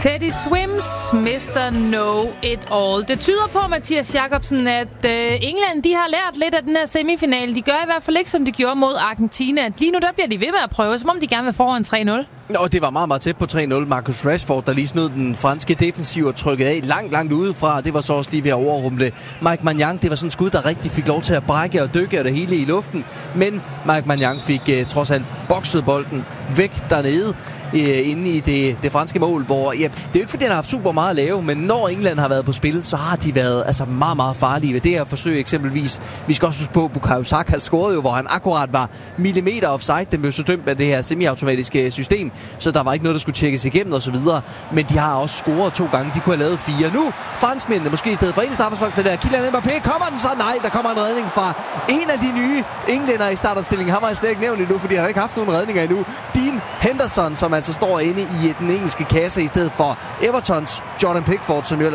Teddy Swims, Mr. Know It All. Det tyder på, Mathias Jacobsen, at England de har lært lidt af den her semifinale. De gør i hvert fald ikke, som de gjorde mod Argentina. Lige nu der bliver de ved med at prøve, som om de gerne vil foran 3-0. Og det var meget, meget tæt på 3-0. Marcus Rashford, der lige snød den franske defensiv og trykkede af langt udefra. Det var så også lige ved at overrumple Mike Maignan. Det var sådan en skud, der rigtig fik lov til at brække og dykke og det hele i luften. Men Mike Maignan fik trods alt bokset bolden væk dernede inde i det franske mål, hvor det er jo ikke fordi, han har haft super meget at lave, men når England har været på spil, så har de været altså meget, meget farlige ved det her forsøg eksempelvis. Vi skal også huske på, Bukayo Saka scorede jo, hvor han akkurat var millimeter offside. Den blev så dømt af det her semiautomatiske system, så der var ikke noget, der skulle tjekkes igennem og så videre. Men de har også scoret 2 gange. De kunne have lavet 4. Nu franskmændene måske i stedet for en straffespark for der. Kylian Mbappé, kommer den så? Nej, der kommer en redning fra en af de nye englænder i startopstillingen. Han var jeg slet ikke nævnt endnu, fordi han har ikke haft nogen redninger endnu. Dean Henderson, som altså står inde i den engelske kasse i stedet for Evertons Jordan Pickford, som jo